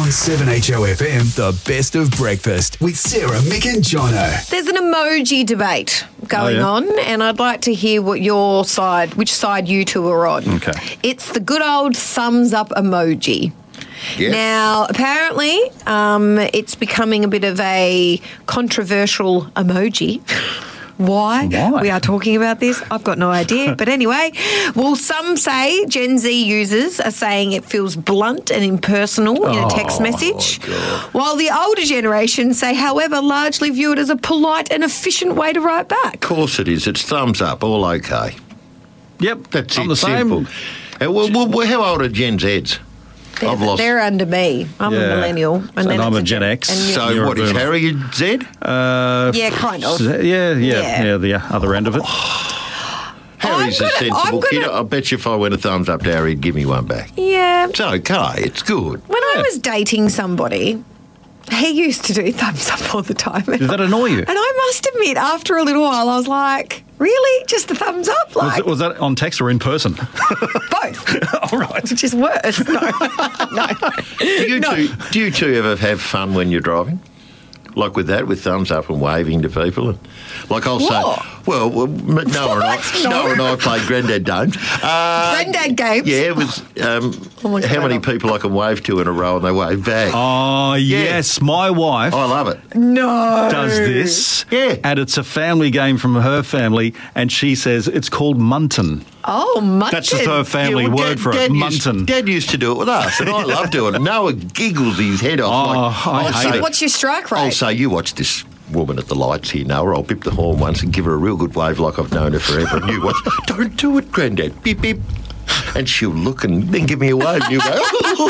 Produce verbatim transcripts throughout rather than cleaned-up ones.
On seven H O F M, the best of breakfast with Sarah, Mick and Jono. There's an emoji debate going Oh, yeah? on, and I'd like to hear what your side, which side you two are on. Okay. It's the good old thumbs up emoji. Yes. Now, apparently, um, it's becoming a bit of a controversial emoji. Why? Why? We are talking about this. I've got no idea. But anyway, well, some say Gen Z users are saying it feels blunt and impersonal in a text Oh, message, while the older generation say, however, largely view it as a polite and efficient way to write back. Of course it is. It's thumbs up, all okay. Yep, That's I'm it, the same. simple. Uh, well, well, well, how old are Gen Zs? They're, I've lost. they're under me. I'm Yeah. a millennial. And then I'm it's a Gen Gen- X. and you- So You're a what is boomer. Harry a Z? Uh, Yeah, kind of. Yeah, yeah, Yeah. yeah, the other end of it. Harry's I'm a gonna- sensible I'm kid. gonna- I bet you if I went a thumbs up to Harry, he'd give me one back. Yeah. It's okay. It's good. When I was dating somebody, he used to do thumbs up all the time. Did that annoy you? And I must admit, after a little while, I was like, really? Just a thumbs up? Was, Like, it, was that on text or in person? both. All right. Which is worse. No. no. Do you, No. two, do you two ever have fun when you're driving? Like with that, with thumbs up and waving to people? And, like I'll What? say, well, well Noah, and I, What? No. Noah and I played Grandad Games. Uh, Grandad games? Yeah, it was um, Oh my how God. many people I can wave to in a row and they wave back. Oh, yes. My wife I love it. No. does this. Yeah. And it's a family game from her family, and she says it's called Munton. Oh, Munton. That's just her family Yeah, well, word Dad- for it, Dad Munton. Used, Dad used to do it with us, and I love doing it. Noah giggles his head off. Oh, like, I I'll hate say, it. What's your strike rate? I'll say, you watch this woman at the lights here, Noah. I'll bip the horn once and give her a real good wave like I've known her forever. And you watch, don't do it, Grandad. Beep, beep. And she'll look and then give me a wave, and you'll go,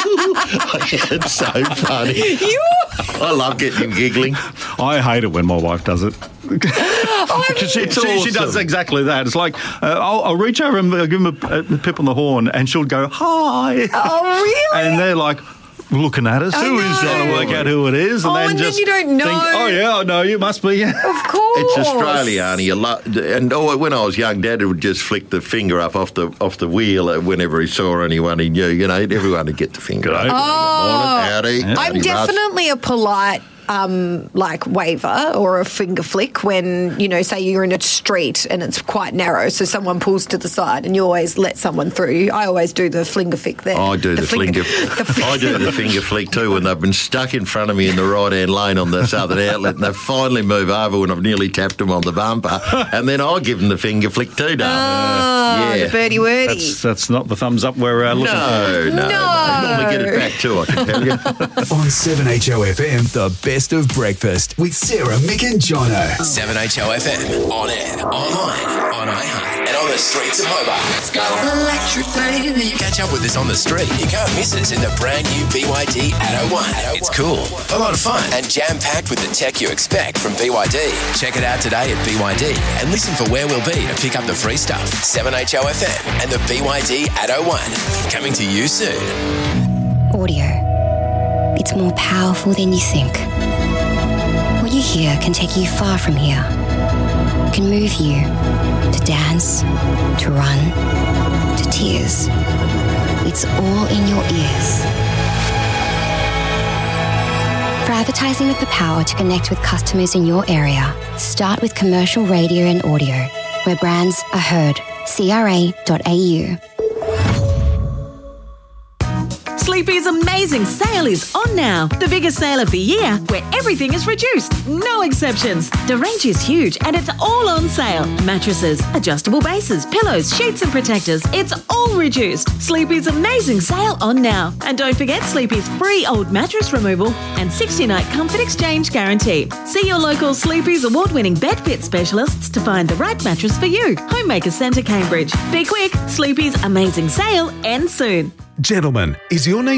it's so funny. You? I love getting him giggling. I hate it when my wife does it. Because she, It's she, she does awesome. exactly that. It's like, uh, I'll, I'll reach over and uh, give him a, a pip on the horn, and she'll go, hi. Oh, really? And they're like looking at us. I Who is that? know. To work out who it is. And Oh, then and then just you don't know. think, oh, yeah, I know you. Must be. Of course. It's Australia, Arnie. You lo- and oh, when I was young, Dad would just flick the finger up off the off the wheel uh, whenever he saw anyone he knew. You know, everyone would get the finger up. G'day. Morning, howdy. Yeah. I'm howdy, Russ. definitely a polite, um, like, waver or a finger flick when, you know, say you're in a street and it's quite narrow, so someone pulls to the side and you always let someone through. I always do the finger flick there. I do the, finger. the I do the finger flick too when they've been stuck in front of me in the right hand lane on the southern outlet, and they finally move over when I've nearly tapped them on the bumper, and then I give them the finger flick too, darling. Oh, yeah. the birdie wordy. That's, that's not the thumbs up we're uh, looking for. No, no, no. No. Normally get it back too, I can tell you. On seven H O F M, the best of breakfast with Sarah, Mick and Jono. seven H O F M, on air, online, on iHeart, and on the streets of Hobart. Let's go. Electric baby. Catch up with us on the street. You can't miss us in the brand new B Y D eight oh one. It's cool, a lot of fun, and jam-packed with the tech you expect from B Y D. Check it out today at B Y D and listen for where we'll be to pick up the free stuff. seven H O F M and the B Y D eight oh one. Coming to you soon. Audio. It's more powerful than you think. What you hear can take you far from here. Can move you to dance, to run, to tears. It's all in your ears. For advertising with the power to connect with customers in your area, start with commercial radio and audio, where brands are heard. C R A dot A U. Sleepy's amazing sale is on now. The biggest sale of the year, where everything is reduced. No exceptions. The range is huge and it's all on sale. Mattresses, adjustable bases, pillows, sheets and protectors. It's all reduced. Sleepy's amazing sale on now. And don't forget Sleepy's free old mattress removal and sixty-night comfort exchange guarantee. See your local Sleepy's award-winning bed fit specialists to find the right mattress for you. Homemaker Centre, Cambridge. Be quick. Sleepy's amazing sale ends soon. Gentlemen, is your name